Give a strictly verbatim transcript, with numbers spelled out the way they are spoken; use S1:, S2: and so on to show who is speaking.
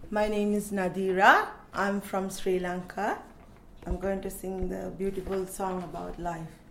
S1: My name is Nadira. I'm from Sri Lanka. I'm going to sing the beautiful song about life.